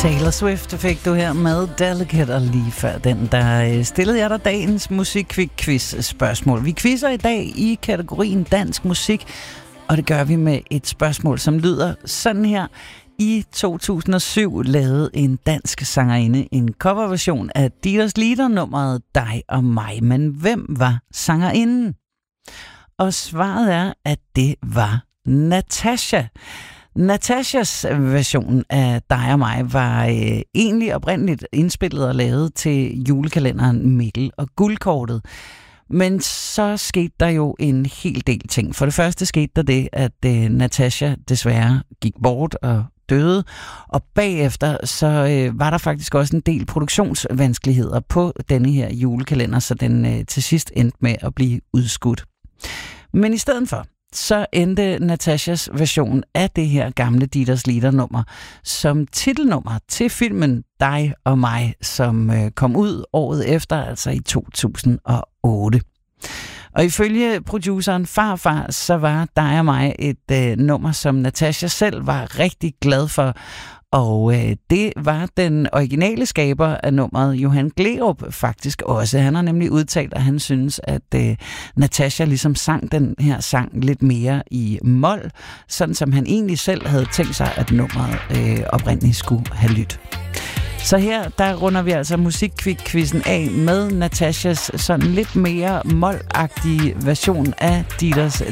Taylor Swift fik du her med Delicate, og lige før den, der stillede jeg dig dagens musikquiz-spørgsmål. Vi quizzer i dag i kategorien dansk musik, og det gør vi med et spørgsmål, som lyder sådan her. I 2007 lavede en dansk sangerinde en coverversion af Dieters Lieder-nummeret Dig og mig. Men hvem var sangerinden? Og svaret er, at det var Natasja. Natashas version af Dig og mig var egentlig oprindeligt indspillet og lavet til julekalenderen Mikkel og Guldkortet. Men så skete der jo en hel del ting. For det første skete der det, at Natasja desværre gik bort og døde. Og bagefter så var der faktisk også en del produktionsvanskeligheder på denne her julekalender, så den til sidst endte med at blive udskudt. Men i stedet for, så endte Natasjas version af det her gamle Dieters Lieder-nummer som titelnummer til filmen Dig og mig, som kom ud året efter, altså i 2008. Og ifølge produceren Farfar, så var Dig og mig et nummer, som Natasja selv var rigtig glad for. Og det var den originale skaber af nummeret, Johan Gleerup, faktisk også. Han har nemlig udtalt, at han synes, at Natasja ligesom sang den her sang lidt mere i mol, sådan som han egentlig selv havde tænkt sig, at nummeret oprindeligt skulle have lyttet. Så her, der runder vi altså musikquizzen af med Natasjas sådan lidt mere mol-agtige version af Dieters